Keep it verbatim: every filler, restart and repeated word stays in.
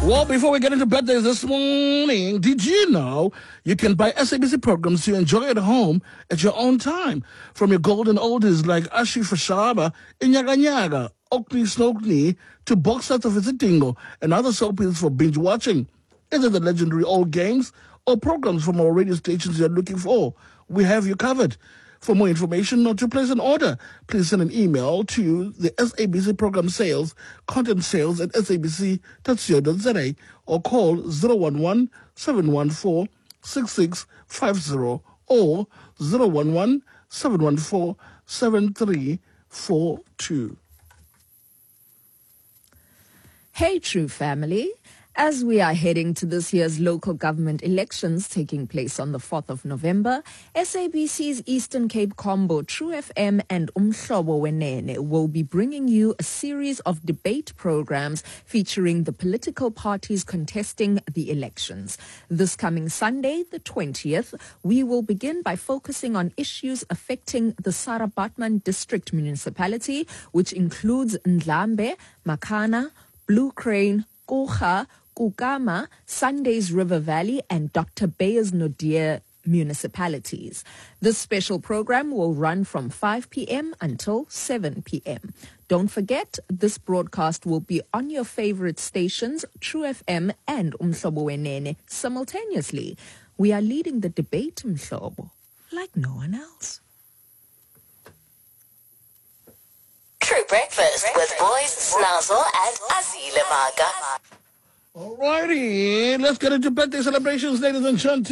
Well, before we get into birthdays this morning, did you know you can buy S A B C programs to enjoy at home at your own time? From your golden oldies like Ashi Fashaba, Inyaga Nyaga, Okni Snokni, to Box Set of Isitingo, and other soapies for binge watching. Is it the legendary old games or programs from our radio stations you're looking for? We have you covered. For more information or to place an order, please send an email to the S A B C program sales, content sales at s a b c dot co dot z a or call zero one one, seven one four, six six five zero or zero one one, seven one four, seven three four two. Hey, True Family. As we are heading to this year's local government elections taking place on the fourth of November, S A B C's Eastern Cape combo True F M and Umhlobo Wenene will be bringing you a series of debate programs featuring the political parties contesting the elections. This coming Sunday, the twentieth, we will begin by focusing on issues affecting the Sarah Baartman District Municipality, which includes Ndlambe, Makana, Blue Crane, Kocha, Kukama, Sundays River Valley, and Doctor Beyers Naudé municipalities. This special program will run from five p.m. until seven p.m. Don't forget, this broadcast will be on your favorite stations, True F M and Umhlobo Wenene, simultaneously. We are leading the debate, Umhlobo, like no one else. True Breakfast with Boys Snazzle and Azile Maga. Alrighty, let's get into birthday celebrations, ladies and gentlemen.